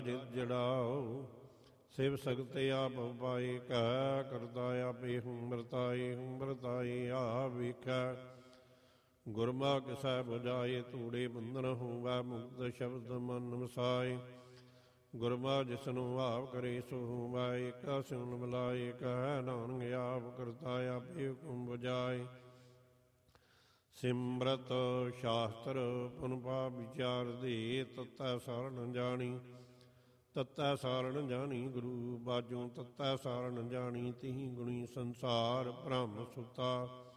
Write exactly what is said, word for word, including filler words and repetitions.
ਜਿਤ ਜੜਾਓ ਸਿਵ ਸਗਤੇ ਆਪ ਪਾਏ ਕੈ ਕਰਤਾ ਆਪੇ ਹੂੰ ਵਰਤਾਏ ਹੂੰ ਵਰਤਾਏ ਆ ਵੇਖੈ ਗੁਰਮਾ ਕਿਸੈ ਬੁਝਾਏ ਧੂੜੇ ਬੰਧਨ ਹੋਵੈ ਮੁਕਤ ਸ਼ਬਦ ਮਨ ਵਸਾਏ ਗੁਰਮਾ ਜਿਸਨੂੰ ਆਪ ਕਰੇ ਸੋ ਹੋਵੈ ਏਕਾ ਸਿਉਨ ਮਿਲਾਏ ਕਹਿ ਨਾਨਕ ਆਪ ਕਰਤਾ ਆਪੇ ਹੁਕਮ ਬੁਝਾਏ ਸਿਮਰਤ ਸ਼ਾਸਤਰ ਪੁਨ ਪਾ ਵਿਚਾਰ ਦੇ ਤਤੈ ਸਾਰਣ ਜਾਣੀ ਤਤੈ ਸਾਰਣ ਜਾਣੀ ਗੁਰੂ ਬਾਝੋਂ ਤਤੈ ਸਾਰਣ ਜਾਣੀ ਤਿਹੀ ਗੁਣੀ ਸੰਸਾਰ ਬ੍ਰਹਮ ਸੁਤਾ